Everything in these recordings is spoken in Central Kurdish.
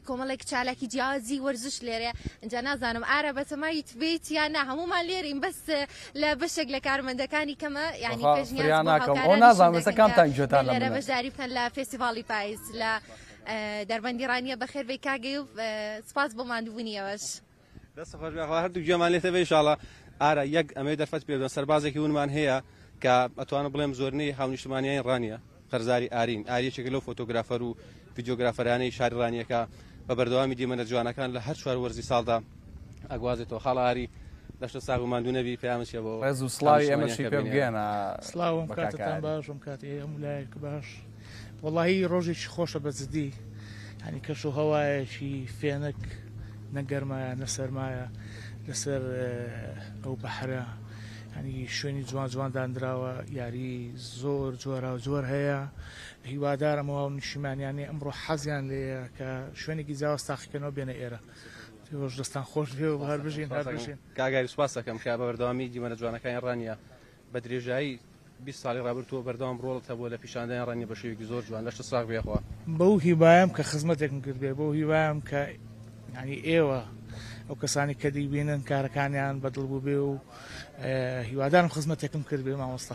کۆمەڵێک چالاکی جیازی وەرزش لێرە اینجا نازانم ئارە بەتەمایت بێت یان نا هەمومان لێرین بەس لە بەشێک لە کارمەندەکانی کەمە ینی پێشنیازلێرە بەشداری بکەن لە فێستیڤاڵی پاییز لە دەربەندی ڕانیە بەخێر بێ کاگەی و سپاس بۆ مادوبوونیەوەش دەست خۆش هەردوو گوێمان لێتە بێ ئینشاڵڵا ئارە یەک ئەمەی دەرفەت پێ سەربازێکی ونمان هەیە کە ئەتوانە بڵێم زۆرنەی هاونیشتمانیان ڕانیە خەرزاری ئارین ئاریەکێک لەو فۆتۆگرافەر و ڤیدیۆگرافەرانەی شاری ڕانیەکە بە بەردەوامی دیمەنە جوانەکان لە هەر چوار وەرزی ساڵدا ئەگوازێتەوە خاڵ ئاری دەشتە ساغ و ماندوو نەبی پێیانچێ بۆ ڕێز و سڵاوی ئەمەشی پێ بگەێنە سڵاوم کاتتان باشم کاتی هەمولایەک باش وەڵاهی ڕۆژێکی خۆشە بەجددی هەنی کەش و هەوایەکی فێنک نەگەرمایە نەسەرمایە لەسەر ئەو بەحرە هەنی شوێنی جوان جوان دانراوە یاری زۆر جۆرا و جۆر هەیە هیوادارمەوە و نیشیمانیانی ئەمڕۆ حەزیان لێیە کە شوێنێکی جیاواز تاقیکردنەوە بێنە ئێرە تۆش دەستان خۆش بێ و هەر بژین هەر بژین کاگاری سوپاس دەکەم کە بە بەردەوامی دیمەنە جوانەکانی ڕانیە بە درێژایی 20 ساڵی ڕابردووە بەردەوام ڕۆڵتە بۆ لە پیشاندەیان ڕانیە بە شێوەیەکی زۆر جوان لەشتە ساغ بێخوا بەو هیوایم کە خزمەتێکم کرد بێ بۆ هیوایم کە ینی ئێوە ئەو کەسانی کە دەیبینن کارەکانیان بەدڵ بوو بێ و هیوادارم خزمەتێکم کرد بێ مامۆستا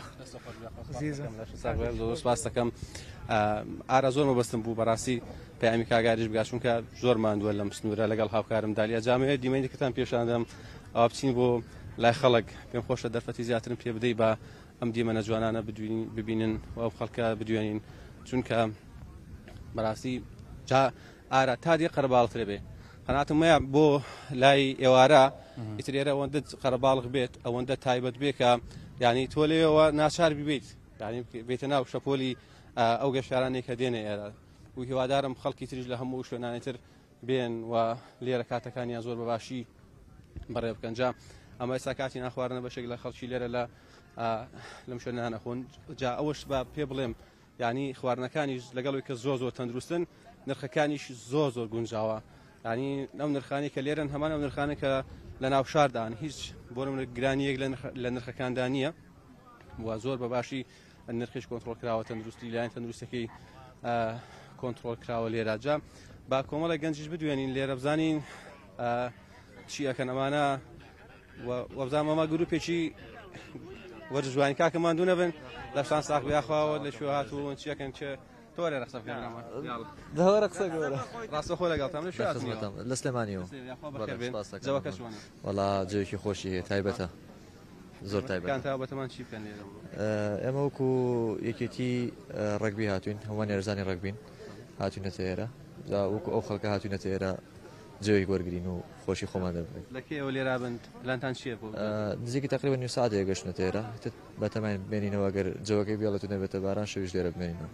سپاس دەکەم ئارە زۆر مەبەستم بوو بەڕاستی پەیامی کاگاریش بگا چونکە زۆر ماندووە لەم سنوورە لەگەڵ هاوکارم دالیا جامەیە دیمەنێکتان پێشاندەم ئەوە بچین بۆ لای خەڵک پێم خۆشە دەرفەتی زیاترم پێ بدەی بە ئەم دیمەنە جوانانە ببینن و ئەو خەڵکە بدوێنین چونکە بەڕاستی ئارە تا دێ قەرەباڵترێ بێ قەناتم وایە بۆ لای ئێوارە ئیترێرە ئەوەندە قەرەباڵغ بێت ئەوەندە تایبەت بێ کە یعنی تۆ لێەوە ناچار ببیت یعنی بێتە ناو شەپۆلی ئەو گەشتیارانێک کە دێنە ئێرە و هیوادارم خەڵکی تریش لە هەموو شوێنانێتر بێن و لێرە کاتەکانیان زۆر بەباشی بەڕێ بکەن جا ئەمە ئێستا کاتی ناخواردنە بەشێک لە خەڵکی لێرە لەم شوێنانە خۆن جا ئەوەش بە پێ بڵێم یعنی خواردنەکانی لەگەڵەوەی کە زۆر زۆر تەندروستن نرخەکانیش زۆر زۆر گونجاوە ینی ئەو نرخانی کە لێرن هەمان ئەو نرخانە کە لە ناو شاردان هیچ بۆ گرانیەک لە نرخەکاندا نییە و زۆر بەباشی نرخش کۆنتترۆل کراوە تەندروستی لایەن تەندروستەکەی کۆنتترۆل کراوە لێرە جا با کۆمەڵە گەنجش بدوێنین لێرە بزانین چی ئەکەن ئەمانە وەبزان ئەمە گروپێکی وەرزجوانی کاکەمان دوو نەبن لەشان ساق بیاخواوە لە شوێ هاتوون چیەکەن چه تۆرە رەخسە دەوە رەقسە گەورە ڕاستە خۆ لەگەڵتان لە سلێمانیەوە وەڵا جەوێکی خۆشی هەیە تایبەتە زۆر تایبەتەمان چی بکەن ئێمە وەکو یەکێتی ڕەگبی هاتوین هەمووان یارزانی ڕەگبین هاتوونەتە ئێرە وەکو ئەو خەڵکە هاتوونەتە ئێرە جوێی وەرگین و خۆشی خۆمان دەبێت لەکێەوە لێرا بن پلانتان چیە بۆ نزیکی تقریبا نوێ ساعتێک گەشتنە ئێرە بەتەمان بێنینەوە گەر جەوەکەی بێڵەتون نەبێتە باران شەویش لێرە بمێنینەوە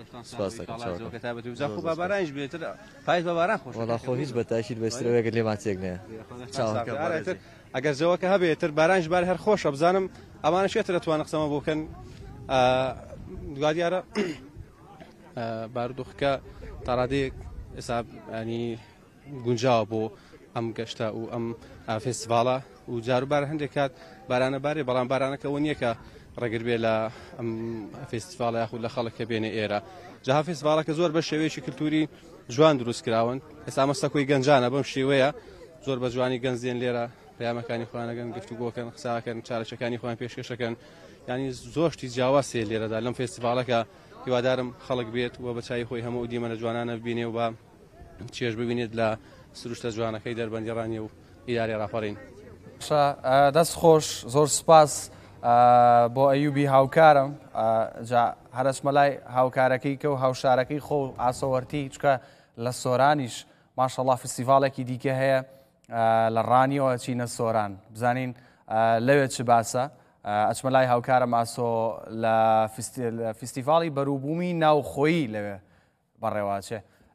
بارانش بێتتر پاییز بە باران خۆش وەڵا خۆ هیچ بە تاکید بەسترەوەگە لێمان تێک نەیە ئەگەر جەوەکە هەبێتتر بارانش بار هەر خۆشە بزانم ئەمانە شێتر دەتوانە قسەمە بۆکەن دوای دیارە بارودۆخەکە تاڕادەیەک ئێستا ینی گونجاوە بۆ ئەم گەشتە و ئەم فێستیڤاڵە و جاروبار هەندێک کات بارانە بارێ بەڵام بارانەکەەوە نییە کە ڕێگر بێ لە ئەم فێستیڤاڵە یاخود لە خەڵکە بێنێ ئێرە جاها فێستیڤاڵەکە زۆر بە شێوەیەکی کلتوری جوان دروست کراون ئێستا مەستەکۆی گەنجانە بەم شێوەیە زۆر بە جوانی گەنجێن لێرە پەیامەکانی خۆیانەگەن گفتوگۆکەن قساکەن چارەچەکانی خۆیان پێشکەشەکەن ینی زۆشتی جیاوازێ لێرەدا لەم فێستیڤاڵەکە هیوادارم خەڵک بێت و بە چای خۆی هەموو دیمەنە جوانانە ببینێ و بە چێژ ببینێت لە سروشتە جوانەکەی دەربەندی ڕانی و ئیداری ڕاپەڕین دەست خۆش زۆر سپاس بۆ ئەیوبی هاوکارم جا هەرچمەلای هاوکارەکەی کە و هاوشارەکەی خۆ ئاسۆوەرتی چکە لە سۆرانیش ماشەڵڵا فستیڤالێکی دیکە هەیە لە ڕانیەوە چینە سۆران بزانین لەوێ چ باسە ئەچمەلای هاوکارم ئاسۆ لە فستیڤاڵی بەرووبوومی ناوخۆیی لەوێ بەڕێواچێ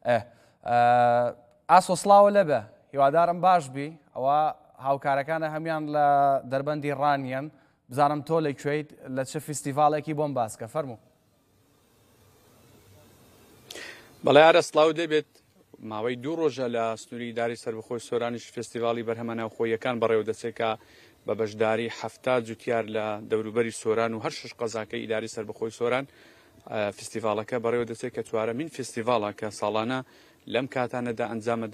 ئاسۆ سڵاوە لەبە هیوادارم باش بی ئەوە هاوکارەکانە هەمیان لە دەربەندی ڕانیان بزانم تۆ لەکوێیت لە چه فستیڤاڵێکی بۆم باسکە فەرموو بەڵێ ئارە سڵاو دەبێت ماوەی 2 ڕۆژە لە سنووری داری سەربەخۆی سۆرانیش فستیڤاڵی بەرهەمە ناوخۆیەکان بەڕێوە دەچێکە بە بەشداری 70 جوتیار لە دەوروبەری سۆران و هەر 6 قەزاکەی ئیداری سەربەخۆی سۆران فستیڤاڵەکە بەڕێوە دەچێت کە چوارەمین فستیڤاڵە کە ساڵانە لەم کاتانەدا ئەنجامە